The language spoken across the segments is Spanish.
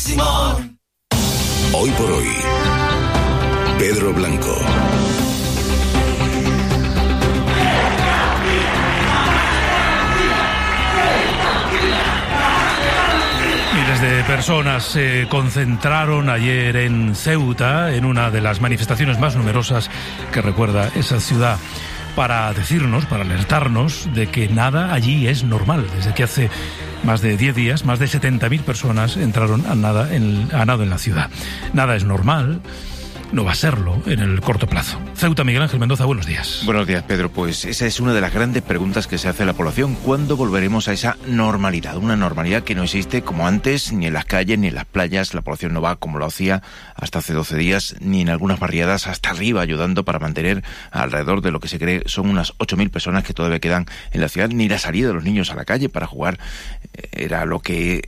Simón. Hoy por hoy, Pedro Blanco. Miles de personas se concentraron ayer en Ceuta, en una de las manifestaciones más numerosas que recuerda esa ciudad, para decirnos, para alertarnos de que nada allí es normal. Desde que hace más de 10 días, más de 70.000 personas entraron a nado en la ciudad. Nada es normal. No va a serlo en el corto plazo. Ceuta, Miguel Ángel Mendoza, buenos días. Buenos días, Pedro. Pues esa es una de las grandes preguntas que se hace la población. ¿Cuándo volveremos a esa normalidad? Una normalidad que no existe como antes, ni en las calles, ni en las playas. La población no va como lo hacía hasta hace 12 días, ni en algunas barriadas hasta arriba, ayudando para mantener alrededor de lo que se cree son unas 8.000 personas que todavía quedan en la ciudad. Ni la salida de los niños a la calle para jugar era lo que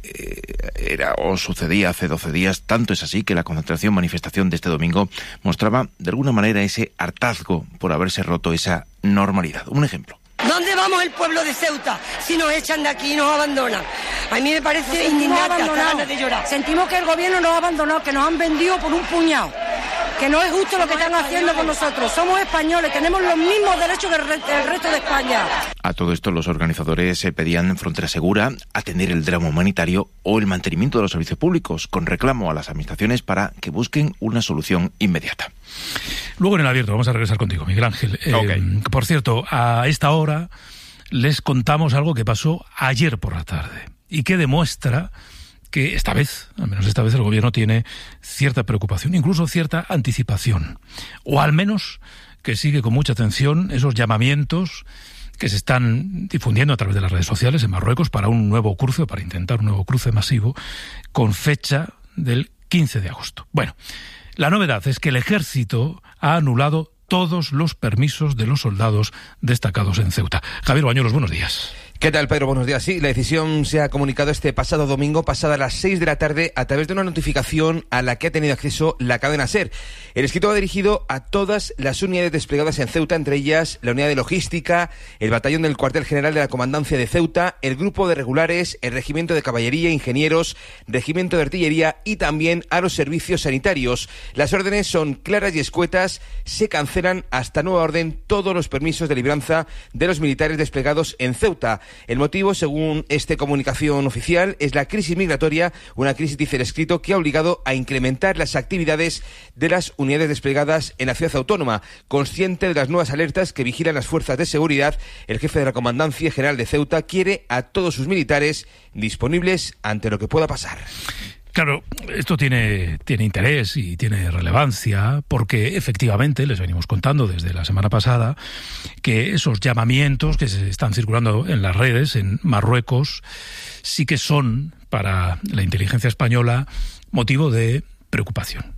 era o sucedía hace 12 días. Tanto es así que la manifestación de este domingo mostraba de alguna manera ese hartazgo por haberse roto esa normalidad. Un ejemplo. ¿Dónde vamos el pueblo de Ceuta si nos echan de aquí y nos abandonan? A mí me parece indignante, hasta ganas de llorar. Sentimos que el gobierno nos ha abandonado, que nos han vendido por un puñado, que no es justo lo que están haciendo con nosotros. Somos españoles, tenemos los mismos derechos que el resto de España. A todo esto los organizadores pedían frontera segura, atender el drama humanitario o el mantenimiento de los servicios públicos, con reclamo a las administraciones para que busquen una solución inmediata. Luego en el abierto vamos a regresar contigo, Miguel Ángel. Por cierto, a esta hora les contamos algo que pasó ayer por la tarde y que demuestra que esta vez, al menos esta vez, el gobierno tiene cierta preocupación, incluso cierta anticipación, o al menos que sigue con mucha atención esos llamamientos que se están difundiendo a través de las redes sociales en Marruecos para un nuevo cruce, para intentar un nuevo cruce masivo, con fecha del 15 de agosto. Bueno, la novedad es que el ejército ha anulado todos los permisos de los soldados destacados en Ceuta. Javier Bañuelos, buenos días. ¿Qué tal, Pedro? Buenos días. Sí, la decisión se ha comunicado este pasado domingo, pasada las 6 de la tarde, a través de una notificación a la que ha tenido acceso la cadena SER. El escrito va dirigido a todas las unidades desplegadas en Ceuta, entre ellas la unidad de logística, el batallón del cuartel general de la comandancia de Ceuta, el grupo de regulares, el regimiento de caballería, ingenieros, regimiento de artillería y también a los servicios sanitarios. Las órdenes son claras y escuetas. Se cancelan hasta nueva orden todos los permisos de libranza de los militares desplegados en Ceuta. El motivo, según esta comunicación oficial, es la crisis migratoria, una crisis, dice el escrito, que ha obligado a incrementar las actividades de las unidades desplegadas en la ciudad autónoma. Consciente de las nuevas alertas que vigilan las fuerzas de seguridad, el jefe de la Comandancia General de Ceuta quiere a todos sus militares disponibles ante lo que pueda pasar. Claro, esto tiene interés y tiene relevancia porque efectivamente, les venimos contando desde la semana pasada, que esos llamamientos que se están circulando en las redes en Marruecos sí que son para la inteligencia española motivo de preocupación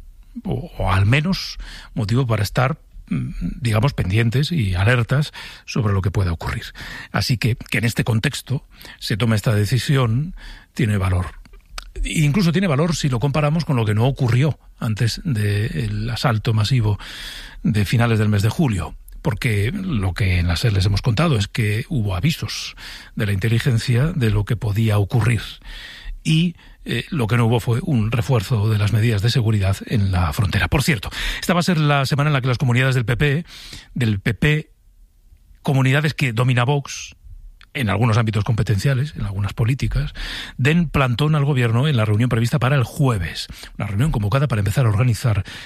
o al menos motivo para estar, digamos, pendientes y alertas sobre lo que pueda ocurrir. Así que en este contexto se tome esta decisión tiene valor. Incluso tiene valor si lo comparamos con lo que no ocurrió antes del asalto masivo de finales del mes de julio, porque lo que en la SER les hemos contado es que hubo avisos de la inteligencia de lo que podía ocurrir y lo que no hubo fue un refuerzo de las medidas de seguridad en la frontera. Por cierto, esta va a ser la semana en la que las comunidades del PP, comunidades que domina Vox, en algunos ámbitos competenciales, en algunas políticas, den plantón al gobierno en la reunión prevista para el jueves. Una reunión convocada para empezar a organizar